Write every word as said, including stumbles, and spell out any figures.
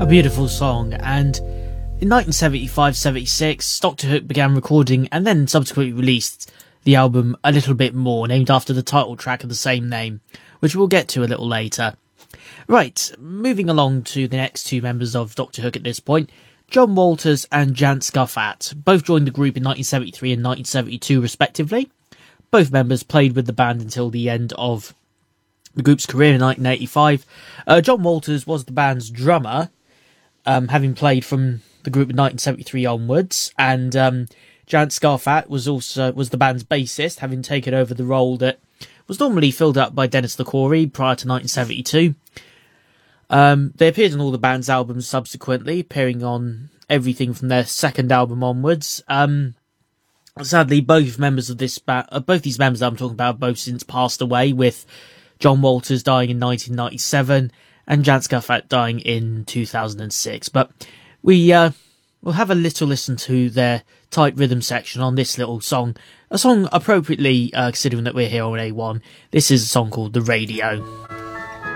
A beautiful song, and in nineteen seventy-five seventy-six, Doctor Hook began recording and then subsequently released the album A Little Bit More, named after the title track of the same name, which we'll get to a little later. Right, moving along to the next two members of Doctor Hook at this point, John Walters and Jan Scarfat. Both joined the group in nineteen seventy-three and nineteen seventy-two respectively. Both members played with the band until the end of the group's career in nineteen eighty-five. Uh, John Walters was the band's drummer, um, having played from the group in nineteen seventy-three onwards, and um, Jan Scarfat was also was the band's bassist, having taken over the role that was normally filled up by Dennis LaCorey prior to nineteen seventy-two. Um, they appeared on all the band's albums subsequently, appearing on everything from their second album onwards. Um, sadly, both members of this ba- uh, both these members that I'm talking about have both since passed away, with John Walters dying in nineteen ninety-seven and Jan Scarfat dying in two thousand six. But we uh, will have a little listen to their tight rhythm section on this little song, a song appropriately uh, considering that we're here on A one. This is a song called The Radio.